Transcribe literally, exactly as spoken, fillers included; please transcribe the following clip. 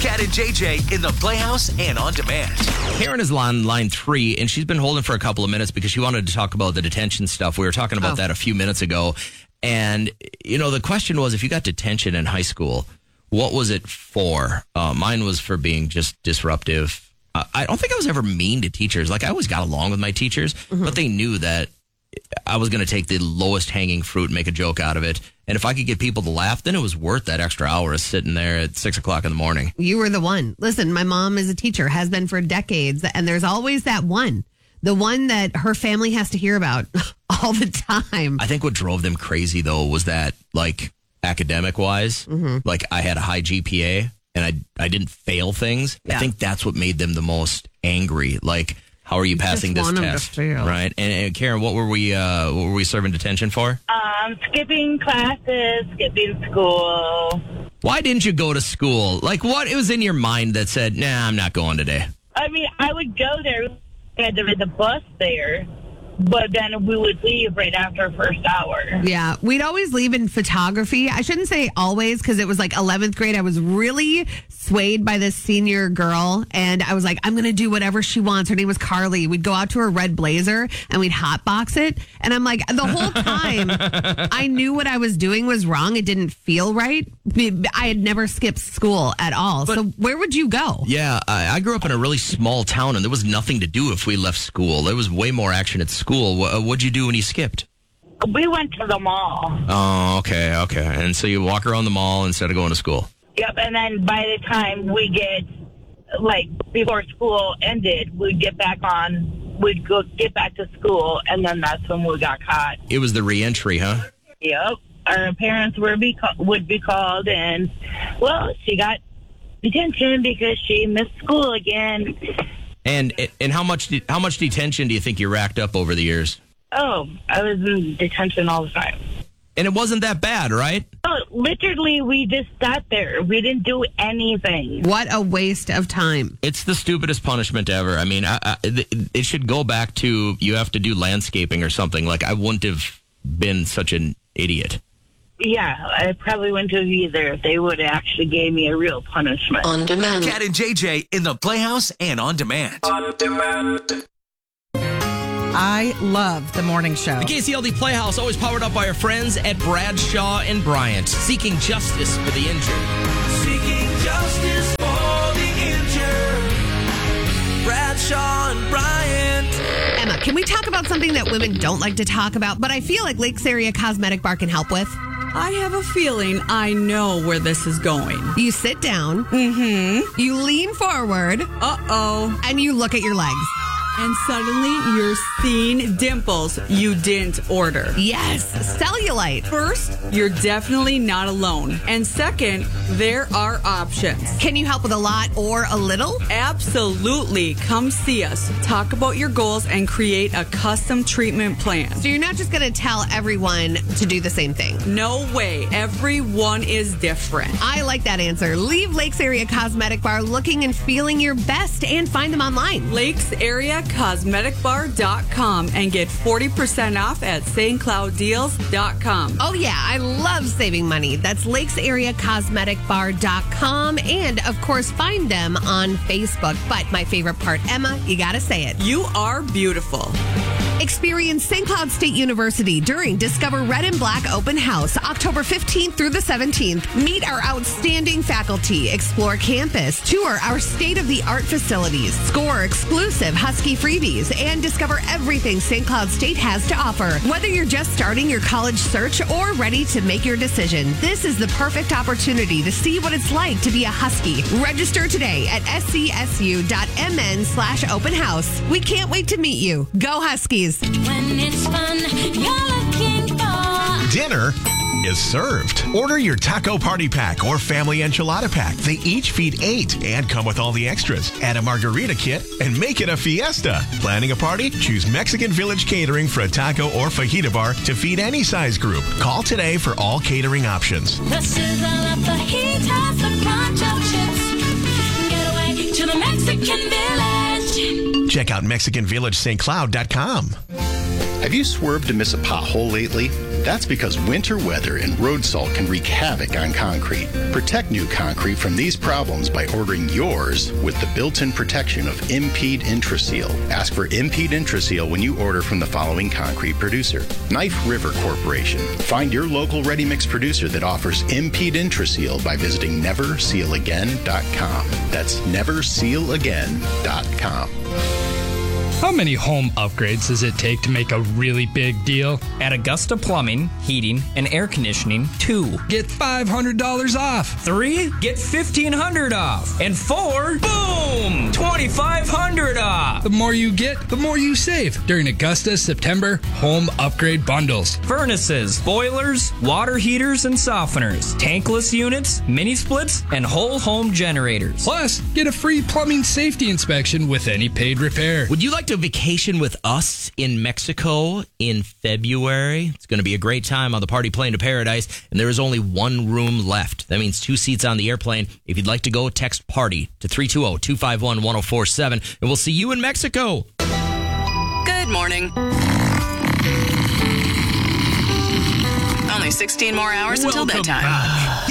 Cat and J J in the Playhouse and on demand. Karen is on line three, and she's been holding for a couple of minutes because she wanted to talk about the detention stuff. We were talking about oh. that a few minutes ago. And, you know, the question was, if you got detention in high school, what was it for? Uh, mine was for being just disruptive. Uh, I don't think I was ever mean to teachers. Like, I always got along with my teachers, mm-hmm. but they knew that I was going to take the lowest hanging fruit and make a joke out of it. And if I could get people to laugh, then it was worth that extra hour of sitting there at six o'clock in the morning. You were the one. Listen, my mom is a teacher, has been for decades. And there's always that one, the one that her family has to hear about all the time. I think what drove them crazy, though, was that, like, academic wise, mm-hmm. like I had a high G P A and I, I didn't fail things. Yeah. I think that's what made them the most angry. Like, how are you passing this test? Right. And, and Karen, what were we uh, what were we serving detention for? Um, skipping classes, skipping school. Why didn't you go to school? Like, what was in your mind that said, nah, I'm not going today? I mean, I would go there. I had to ride the bus there. But then we would leave right after first hour. Yeah, we'd always leave in photography. I shouldn't say always, because it was like eleventh grade. I was really swayed by this senior girl, and I was like, I'm going to do whatever she wants. Her name was Carly. We'd go out to her red blazer, and we'd hotbox it. And I'm like, the whole time, I knew what I was doing was wrong. It didn't feel right. I had never skipped school at all. But, so where would you go? Yeah, I, I grew up in a really small town, and there was nothing to do if we left school. There was way more action at school. What, what'd you do when you skipped? We went to the mall. Oh, okay, okay. And so you walk around the mall instead of going to school? Yep, and then by the time we get, like, before school ended, we'd get back on, we'd go get back to school, and then that's when we got caught. It was the reentry, huh? Yep. Our parents were be would be called, and, well, she got detention because she missed school again. And and how much how much detention do you think you racked up over the years? Oh, I was in detention all the time. And it wasn't that bad, right? Oh, literally, we just sat there. We didn't do anything. What a waste of time. It's the stupidest punishment ever. I mean, I, I, it should go back to you have to do landscaping or something. Like, I wouldn't have been such an idiot. Yeah, I probably wouldn't have either if they would have actually gave me a real punishment. On demand. Cat and J J in the Playhouse and on demand. On demand. I love the morning show. The K C L D Playhouse, always powered up by our friends at Bradshaw and Bryant, seeking justice for the injured. Seeking justice for the injured. Bradshaw and Bryant. Emma, can we talk about something that women don't like to talk about, but I feel like Lakes Area Cosmetic Bar can help with? I have a feeling I know where this is going. You sit down. Mm-hmm. You lean forward. Uh-oh. And you look at your legs. And suddenly you're seeing dimples you didn't order. Yes, cellulite. First, you're definitely not alone. And second, there are options. Can you help with a lot or a little? Absolutely. Come see us. Talk about your goals and create a custom treatment plan. So you're not just going to tell everyone to do the same thing? No way. Everyone is different. I like that answer. Leave Lakes Area Cosmetic Bar looking and feeling your best and find them online. Lakes Area Cosmetic Bar dot com and get forty percent off at Saint Cloud Deals dot com. Oh, yeah. I love saving money. That's Lakes Area Cosmetic Bar dot com. And, of course, find them on Facebook. But my favorite part, Emma, you got to say it. You are beautiful. Experience Saint Cloud State University during Discover Red and Black Open House, October fifteenth through the seventeenth. Meet our outstanding faculty, explore campus, tour our state-of-the-art facilities, score exclusive Husky freebies, and discover everything Saint Cloud State has to offer. Whether you're just starting your college search or ready to make your decision, this is the perfect opportunity to see what it's like to be a Husky. Register today at scsu.mn slash open house. We can't wait to meet you. Go Huskies. When it's fun, you're looking for dinner is served. Order your taco party pack or family enchilada pack. They each feed eight and come with all the extras. Add a margarita kit and make it a fiesta. Planning a party? Choose Mexican Village Catering for a taco or fajita bar to feed any size group. Call today for all catering options. the sizzle of fajitas, the crunch of chips. Get away to the Mexican Village. Check out Mexican Village St Cloud dot com. Have you swerved to miss a pothole lately? That's because winter weather and road salt can wreak havoc on concrete. Protect new concrete from these problems by ordering yours with the built-in protection of Impede Intraseal. Ask for Impede Intraseal when you order from the following concrete producer: Knife River Corporation. Find your local ready-mix producer that offers Impede Intraseal by visiting never seal again dot com. That's never seal again dot com. How many home upgrades does it take to make a really big deal? At Augusta Plumbing, Heating, and Air Conditioning, two. Get five hundred dollars off. Three, get fifteen hundred dollars off. And four, boom, twenty-five hundred dollars off. The more you get, the more you save during Augusta's September home upgrade bundles. Furnaces, boilers, water heaters and softeners, tankless units, mini splits, and whole home generators. Plus, get a free plumbing safety inspection with any paid repair. Would you like to vacation with us in Mexico in February? It's going to be a great time on the Party Plane to Paradise, and there is only one room left. That means two seats on the airplane. If you'd like to go, text PARTY to three two zero, two five one, one zero four seven, and we'll see you in Mexico. Good morning. Only sixteen more hours until Welcome bedtime. back.